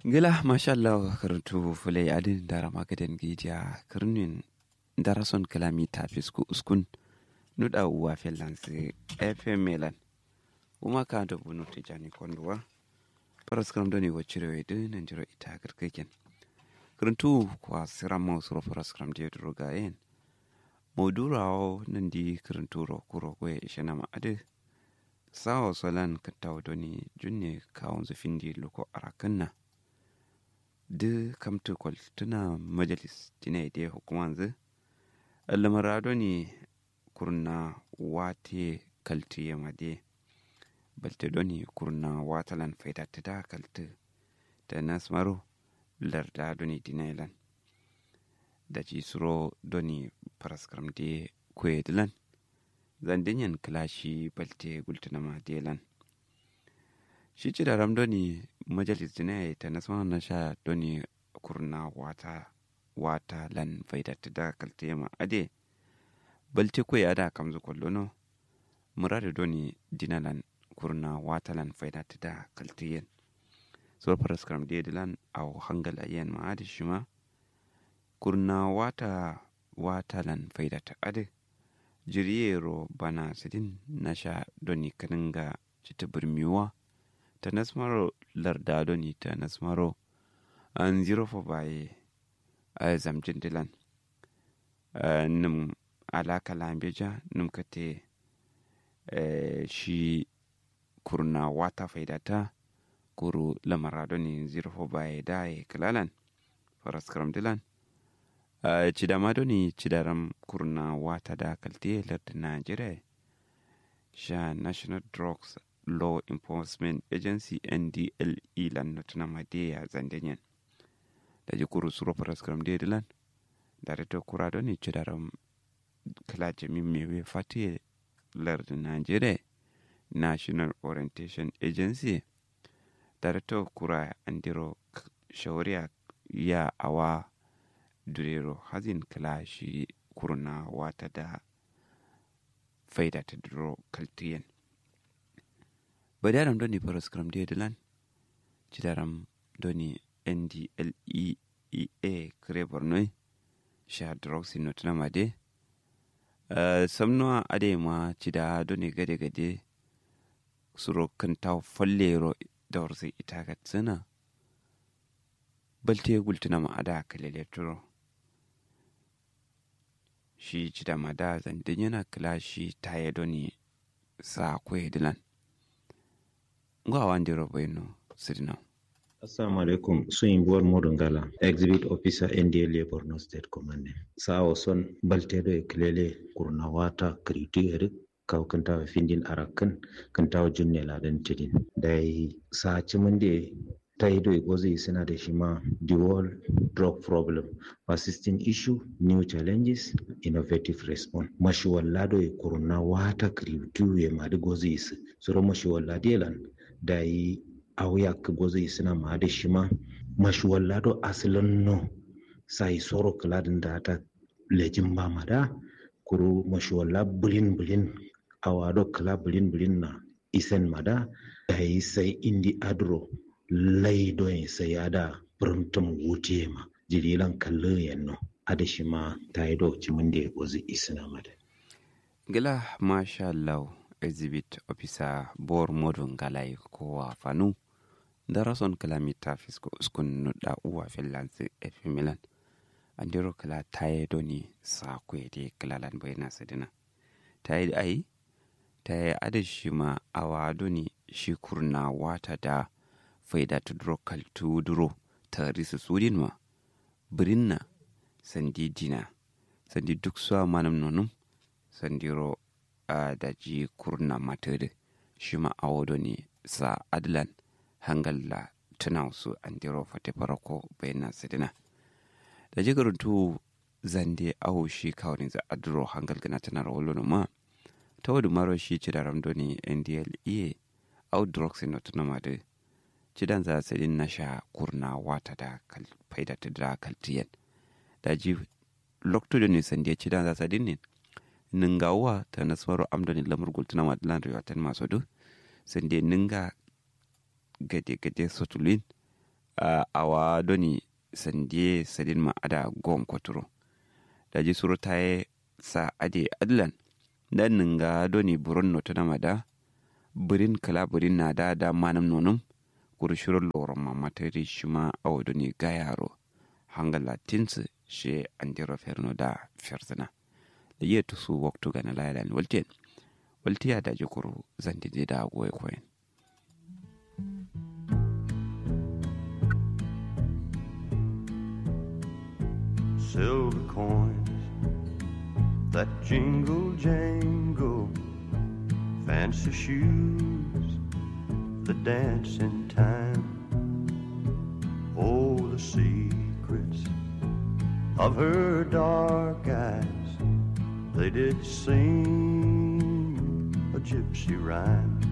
Gila mashallah karantu fulai adin dara magadan gidiya karnin darason kalami ta fisku uskun nuda uwa fellansi FM Milan uma ka da bunu tijani konduwa paras kam doni wacire wedu nan jiro ita garkeken karantu kwa siramo suro paras kam je drugayen modurawo nan di karantu ro kuro ko ishana ma ade sawo solan kattaw doni junne kawon zufindi loko arakanna de kamtu kwal tuna majalis tina ide hukumanzu alamarado ne kurna wate kalti ya made balte doni kurna watalan faida ta kalti ta nasmaro larda doni dinailan da ci suro doni paraskram de kwedilan zandinyan klashi balte gultuna madelan shi ci da ramdoni majalis dina ta nasma na sha doni kurna wata lan faidata da kaltema ade balte ko ya da kamzu kollono murade doni dinalan kurna wata lan faidata da kaltiyen so paraskram de dilan aw hangala yen ma ade shima kurna wata lan faidata ade jiriyero bana sidin na sha doni kaninga cita birmiwa ta nasmaro lardado ni ta nasmaro an zero fo baye a zamjin dilan num alaka lambeja num kate shi kurna wata faidata kuru lamarado ni zero fo baye daye kalalan faraskaram dilan cidamado ni cidaram kurna wata da kalte larda Najeriya sha National Drugs Law Enforcement Agency NDLE lan notuna madeya zandenyen da ji kuru suro paraskram de dilan da reto kurado ni cidaram klaje mimmewe fatiye larda Najeriya National Orientation Agency da reto kura andiro shawariya ya awa durero hazin klashi kurna wata da faida ta duro kaltiyen badaram doni paraskram de dilan cidaram doni NDLEA kare bornoi sha drugs notna made samno ade ma cida doni gade suro kantaw fallero dawrse itagat sana balte gultuna ma ada kalele turo shi cida mada zandin yana klashi taye doni sa kwe dilan ngwa wandiro boyno sidino. Assalamu alaikum. Suyin buwar Modungala, Exhibit Officer NDLA Borno State Commanding. Sawo son baltedo e kilele kurnawata kriti erik kaw kanta findin arakan kanta junne ladan tidin. Dai sa cimunde taido e gozi suna da shima the world drug problem, persisting issue, new challenges, innovative response. Mashiwallado e kurnawata kriti e madi gozi is. Suro mashiwallade lan dai awuya ka gozi suna ma da shi ma mashuwallado asalin no sai soro kaladin da ta lejin ba ma da kuru mashuwalla bulin awado kala bulin na isen ma da yi sai indi adro laido sai ya da primtum wuce ma jirilan kallon yanno ada shi ma ta yi doci mun da gozi isina ma da gila masha Allah exhibit officer bor modun galai kowa fanu darason kalamita fisko uskun nuda uwa finlansi efi milan andiro kala taye doni sa kwede kalalan bayna sadina taye ai taye adashi ma awa doni shi kurna wata da faida tudro kaltu duro tarisa sudin ma birinna sandi dina sandi duk suwa manam nonum sandiro daji kurna matade shi ma awo doni sa adlan hangalla tunausu andiro fate farako bayna sidina da jigaruntu zande awo shi kawrin za adro hangal gana tana rawolo ma tawadu maro shi cidaram doni NDLEA aw drugs no tunama de cidan za sidin nasha kurna wata da faida ta da kaltiyan da ji lokto doni sande cidan za sidin ne ningawa ta nasmaro amdani lamur gultuna madlan riwatan masodu sande ninga gade sotulin awa doni sandie sadin ma ada gom koturo da ji suru taye sa ade adlan dan ninga doni buron no tana mada burin kala burin na da manam nonum kurshurul loron mamata rishima awa doni gayaro hangala tinsu she andiro ferno da ferzana da yetu su waktu gana lailan waltiya da jikuru zandi da goye koyen. Silver coins that jingle jangle, fancy shoes that dance in time. Oh, the secrets of her dark eyes, they did sing a gypsy rhyme.